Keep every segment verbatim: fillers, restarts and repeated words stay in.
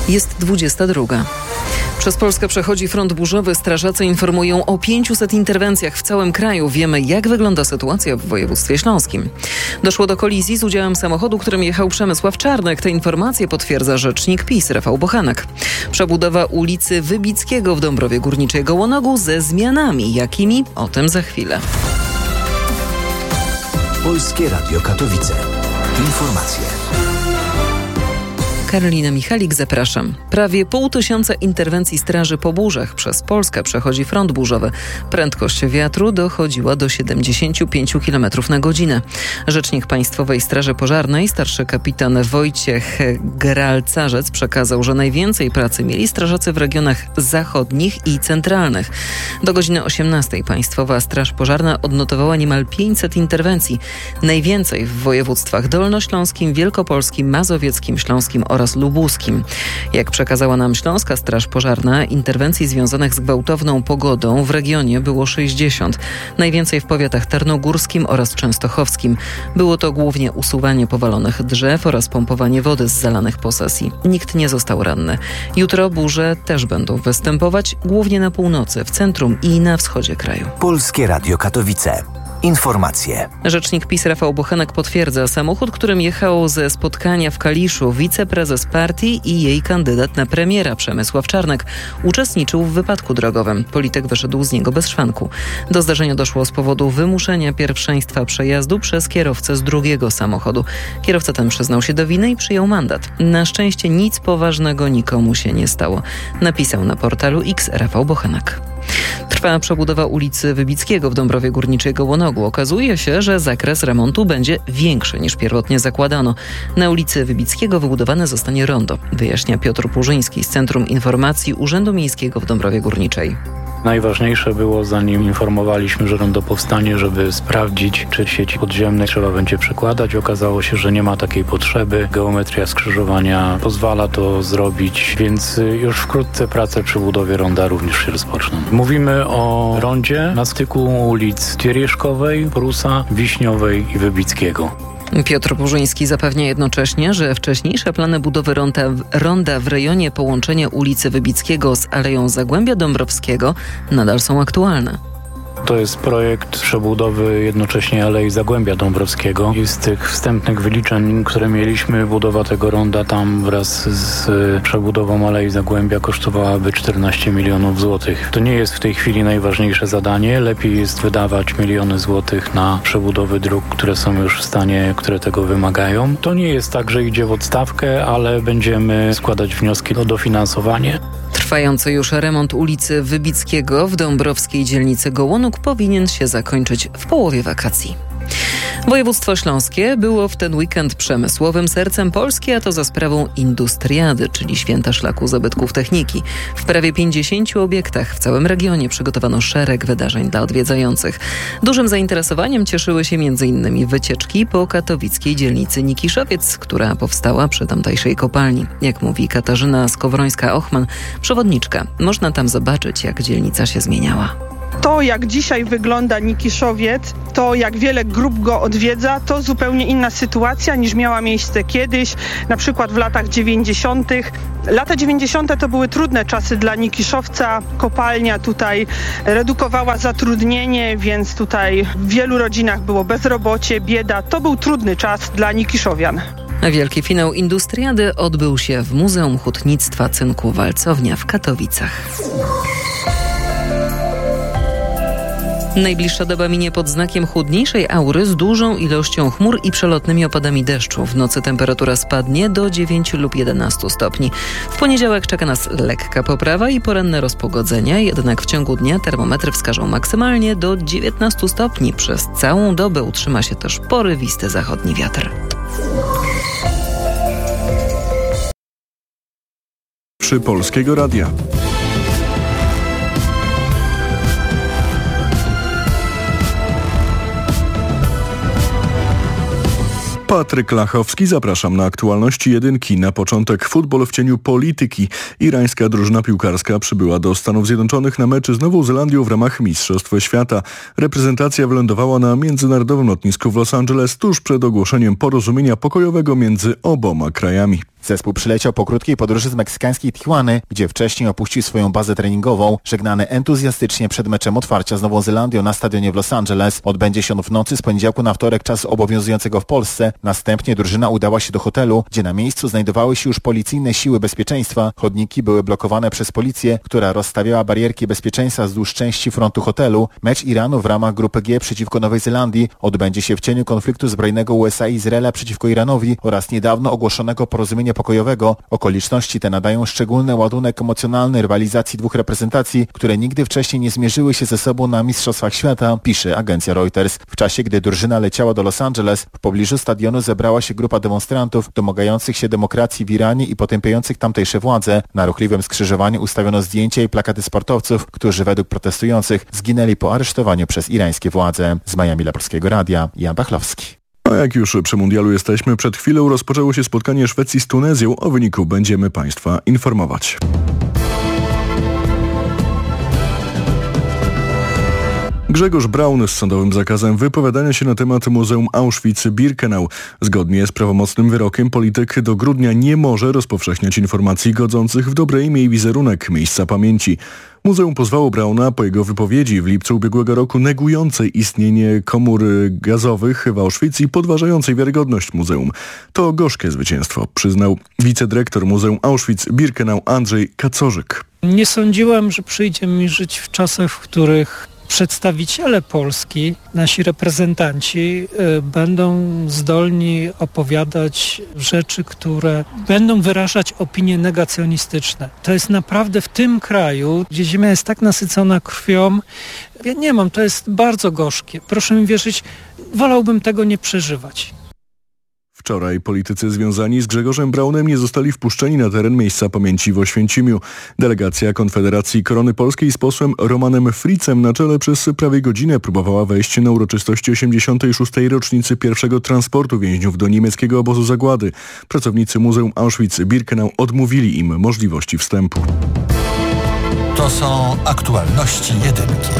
Jest dwudziesta druga. Przez Polskę przechodzi front burzowy. Strażacy informują o pięciuset interwencjach w całym kraju. Wiemy, jak wygląda sytuacja w województwie śląskim. Doszło do kolizji z udziałem samochodu, którym jechał Przemysław Czarnek. Te informacje potwierdza rzecznik PiS Rafał Bochenek. Przebudowa ulicy Wybickiego w Dąbrowie Górniczej Gołonogu ze zmianami. Jakimi? O tym za chwilę. Polskie Radio Katowice. Informacje. Karolina Michalik, zapraszam. Prawie pół tysiąca interwencji straży po burzach. Przez Polskę przechodzi front burzowy. Prędkość wiatru dochodziła do siedemdziesiąt pięć kilometrów na godzinę. Rzecznik Państwowej Straży Pożarnej, starszy kapitan Wojciech Gralcarzec przekazał, że najwięcej pracy mieli strażacy w regionach zachodnich i centralnych. Do godziny osiemnastej Państwowa Straż Pożarna odnotowała niemal pięćset interwencji. Najwięcej w województwach dolnośląskim, wielkopolskim, mazowieckim, śląskim oraz oraz lubuskim. Jak przekazała nam Śląska Straż Pożarna, interwencji związanych z gwałtowną pogodą w regionie było sześćdziesiąt. Najwięcej w powiatach tarnogórskim oraz częstochowskim. Było to głównie usuwanie powalonych drzew oraz pompowanie wody z zalanych posesji. Nikt nie został ranny. Jutro burze też będą występować, głównie na północy, w centrum i na wschodzie kraju. Polskie Radio Katowice. Informacje. Rzecznik PiS Rafał Bochenek potwierdza, samochód, którym jechał ze spotkania w Kaliszu wiceprezes partii i jej kandydat na premiera Przemysław Czarnek uczestniczył w wypadku drogowym. Polityk wyszedł z niego bez szwanku. Do zdarzenia doszło z powodu wymuszenia pierwszeństwa przejazdu przez kierowcę z drugiego samochodu. Kierowca ten przyznał się do winy i przyjął mandat. Na szczęście nic poważnego nikomu się nie stało. Napisał na portalu X Rafał Bochenek. Trwa przebudowa ulicy Wybickiego w Dąbrowie Górniczej Gołonogu. Okazuje się, że zakres remontu będzie większy niż pierwotnie zakładano. Na ulicy Wybickiego wybudowane zostanie rondo, wyjaśnia Piotr Purzyński z Centrum Informacji Urzędu Miejskiego w Dąbrowie Górniczej. Najważniejsze było, zanim informowaliśmy, że rondo powstanie, żeby sprawdzić, czy sieci podziemne trzeba będzie przekładać. Okazało się, że nie ma takiej potrzeby. Geometria skrzyżowania pozwala to zrobić, więc już wkrótce prace przy budowie ronda również się rozpoczną. Mówimy o rondzie na styku ulic Tiereszkowej, Prusa, Wiśniowej i Wybickiego. Piotr Burzyński zapewnia jednocześnie, że wcześniejsze plany budowy ronda, ronda w rejonie połączenia ulicy Wybickiego z Aleją Zagłębia Dąbrowskiego nadal są aktualne. To jest projekt przebudowy jednocześnie Alei Zagłębia Dąbrowskiego i z tych wstępnych wyliczeń, które mieliśmy, budowa tego ronda tam wraz z przebudową Alei Zagłębia kosztowałaby czternaście milionów złotych. To nie jest w tej chwili najważniejsze zadanie. Lepiej jest wydawać miliony złotych na przebudowy dróg, które są już w stanie, które tego wymagają. To nie jest tak, że idzie w odstawkę, ale będziemy składać wnioski o dofinansowanie. Trwający już remont ulicy Wybickiego w dąbrowskiej dzielnicy Gołonóg powinien się zakończyć w połowie wakacji. Województwo śląskie było w ten weekend przemysłowym sercem Polski, a to za sprawą Industriady, czyli Święta Szlaku Zabytków Techniki. W prawie pięćdziesięciu obiektach w całym regionie przygotowano szereg wydarzeń dla odwiedzających. Dużym zainteresowaniem cieszyły się m.in. wycieczki po katowickiej dzielnicy Nikiszowiec, która powstała przy tamtejszej kopalni. Jak mówi Katarzyna Skowrońska-Ochman, przewodniczka, można tam zobaczyć, jak dzielnica się zmieniała. To, jak dzisiaj wygląda Nikiszowiec, to jak wiele grup go odwiedza, to zupełnie inna sytuacja niż miała miejsce kiedyś, na przykład w latach dziewięćdziesiątych. Lata dziewięćdziesiąte to były trudne czasy dla Nikiszowca. Kopalnia tutaj redukowała zatrudnienie, więc tutaj w wielu rodzinach było bezrobocie, bieda. To był trudny czas dla Nikiszowian. Wielki finał Industriady odbył się w Muzeum Hutnictwa Cynku Walcownia w Katowicach. Najbliższa doba minie pod znakiem chłodniejszej aury z dużą ilością chmur i przelotnymi opadami deszczu. W nocy temperatura spadnie do dziewięciu lub jedenastu stopni. W poniedziałek czeka nas lekka poprawa i poranne rozpogodzenie, jednak w ciągu dnia termometry wskażą maksymalnie do dziewiętnastu stopni. Przez całą dobę utrzyma się też porywisty zachodni wiatr. Przy Polskiego Radia. Patryk Lachowski, zapraszam na aktualności jedynki. Na początek futbol w cieniu polityki. Irańska drużyna piłkarska przybyła do Stanów Zjednoczonych na mecz z Nową Zelandią w ramach Mistrzostw Świata. Reprezentacja wylądowała na międzynarodowym lotnisku w Los Angeles tuż przed ogłoszeniem porozumienia pokojowego między oboma krajami. Zespół przyleciał po krótkiej podróży z meksykańskiej Tijuany, gdzie wcześniej opuścił swoją bazę treningową. Żegnany entuzjastycznie przed meczem otwarcia z Nową Zelandią na stadionie w Los Angeles. Odbędzie się on w nocy z poniedziałku na wtorek czasu obowiązującego w Polsce. Następnie drużyna udała się do hotelu, gdzie na miejscu znajdowały się już policyjne siły bezpieczeństwa. Chodniki były blokowane przez policję, która rozstawiała barierki bezpieczeństwa wzdłuż części frontu hotelu. Mecz Iranu w ramach grupy G przeciwko Nowej Zelandii odbędzie się w cieniu konfliktu zbrojnego U S A i Izraela przeciwko Iranowi oraz niedawno ogłoszonego porozumienia pokojowego. Okoliczności te nadają szczególny ładunek emocjonalny rywalizacji dwóch reprezentacji, które nigdy wcześniej nie zmierzyły się ze sobą na Mistrzostwach Świata, pisze agencja Reuters. W czasie, gdy drużyna leciała do Los Angeles, w pobliżu stadionu zebrała się grupa demonstrantów domagających się demokracji w Iranie i potępiających tamtejsze władze. Na ruchliwym skrzyżowaniu ustawiono zdjęcia i plakaty sportowców, którzy według protestujących zginęli po aresztowaniu przez irańskie władze. Z Miami dla Polskiego Radia, Jan Bachlowski. A jak już przy mundialu jesteśmy, przed chwilą rozpoczęło się spotkanie Szwecji z Tunezją. O wyniku będziemy Państwa informować. Grzegorz Braun z sądowym zakazem wypowiadania się na temat Muzeum Auschwitz-Birkenau. Zgodnie z prawomocnym wyrokiem polityk do grudnia nie może rozpowszechniać informacji godzących w dobre imię i wizerunek miejsca pamięci. Muzeum pozwało Brauna po jego wypowiedzi w lipcu ubiegłego roku negującej istnienie komór gazowych w Auschwitz i podważającej wiarygodność muzeum. To gorzkie zwycięstwo, przyznał wicedyrektor Muzeum Auschwitz-Birkenau Andrzej Kacorzyk. Nie sądziłem, że przyjdzie mi żyć w czasach, w których przedstawiciele Polski, nasi reprezentanci y, będą zdolni opowiadać rzeczy, które będą wyrażać opinie negacjonistyczne. To jest naprawdę w tym kraju, gdzie ziemia jest tak nasycona krwią, ja nie mam, to jest bardzo gorzkie. Proszę mi wierzyć, wolałbym tego nie przeżywać. Wczoraj politycy związani z Grzegorzem Braunem nie zostali wpuszczeni na teren miejsca pamięci w Oświęcimiu. Delegacja Konfederacji Korony Polskiej z posłem Romanem Fritzem na czele przez prawie godzinę próbowała wejść na uroczystości osiemdziesiątej szóstej rocznicy pierwszego transportu więźniów do niemieckiego obozu zagłady. Pracownicy Muzeum Auschwitz-Birkenau odmówili im możliwości wstępu. To są aktualności jedynki.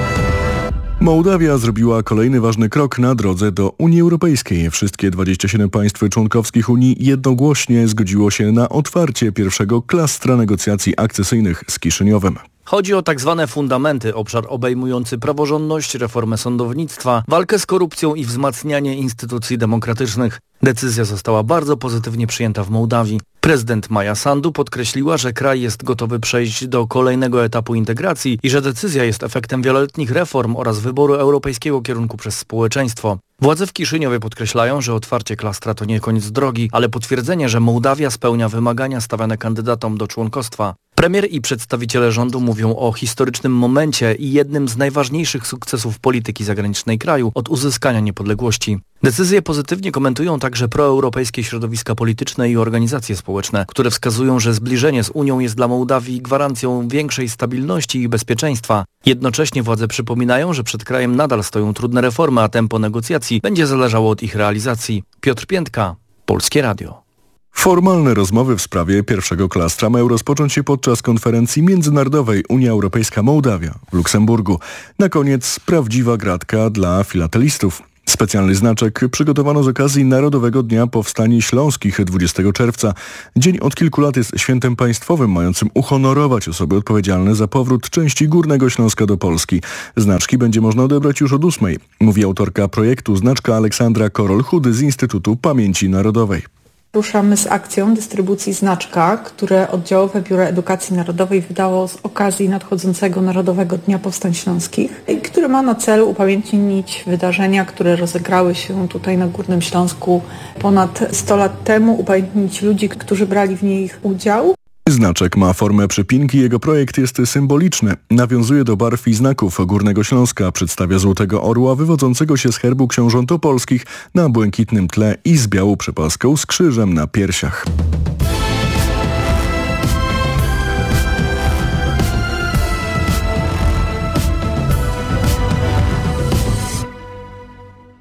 Mołdawia zrobiła kolejny ważny krok na drodze do Unii Europejskiej. Wszystkie dwadzieścia siedem państw członkowskich Unii jednogłośnie zgodziło się na otwarcie pierwszego klastra negocjacji akcesyjnych z Kiszyniowem. Chodzi o tak zwane fundamenty, obszar obejmujący praworządność, reformę sądownictwa, walkę z korupcją i wzmacnianie instytucji demokratycznych. Decyzja została bardzo pozytywnie przyjęta w Mołdawii. Prezydent Maja Sandu podkreśliła, że kraj jest gotowy przejść do kolejnego etapu integracji i że decyzja jest efektem wieloletnich reform oraz wyboru europejskiego kierunku przez społeczeństwo. Władze w Kiszyniowie podkreślają, że otwarcie klastra to nie koniec drogi, ale potwierdzenie, że Mołdawia spełnia wymagania stawiane kandydatom do członkostwa. Premier i przedstawiciele rządu mówią o historycznym momencie i jednym z najważniejszych sukcesów polityki zagranicznej kraju od uzyskania niepodległości. Decyzję pozytywnie komentują także proeuropejskie środowiska polityczne i organizacje społeczne, które wskazują, że zbliżenie z Unią jest dla Mołdawii gwarancją większej stabilności i bezpieczeństwa. Jednocześnie władze przypominają, że przed krajem nadal stoją trudne reformy, a tempo negocjacji będzie zależało od ich realizacji. Piotr Piętka, Polskie Radio. Formalne rozmowy w sprawie pierwszego klastra mają rozpocząć się podczas konferencji międzynarodowej Unia Europejska-Mołdawia w Luksemburgu. Na koniec prawdziwa gratka dla filatelistów. Specjalny znaczek przygotowano z okazji Narodowego Dnia Powstań Śląskich dwudziestego czerwca. Dzień od kilku lat jest świętem państwowym mającym uhonorować osoby odpowiedzialne za powrót części Górnego Śląska do Polski. Znaczki będzie można odebrać już od ósmej, mówi autorka projektu Znaczka Aleksandra Korol-Chudy z Instytutu Pamięci Narodowej. Ruszamy z akcją dystrybucji znaczka, które Oddziałowe Biuro Edukacji Narodowej wydało z okazji nadchodzącego Narodowego Dnia Powstań Śląskich, który ma na celu upamiętnić wydarzenia, które rozegrały się tutaj na Górnym Śląsku ponad sto lat temu, upamiętnić ludzi, którzy brali w nich udział. Znaczek ma formę przypinki, jego projekt jest symboliczny. Nawiązuje do barw i znaków Górnego Śląska, przedstawia złotego orła wywodzącego się z herbu książąt opolskich na błękitnym tle i z białą przepaską z krzyżem na piersiach.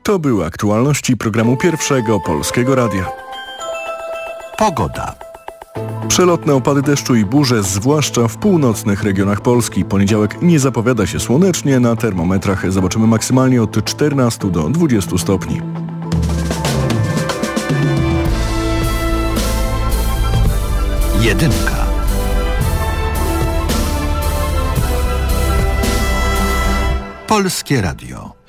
To były aktualności programu Pierwszego Polskiego Radia. Pogoda. Przelotne opady deszczu i burze, zwłaszcza w północnych regionach Polski. Poniedziałek nie zapowiada się słonecznie. Na termometrach zobaczymy maksymalnie od czternastu do dwudziestu stopni. Jedynka. Polskie Radio.